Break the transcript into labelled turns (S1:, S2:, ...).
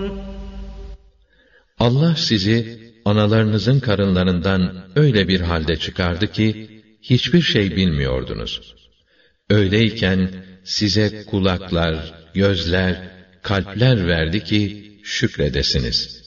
S1: Allah sizi analarınızın karınlarından öyle bir halde çıkardı ki hiçbir şey bilmiyordunuz. Öyleyken size kulaklar, gözler, kalpler verdi ki şükredesiniz.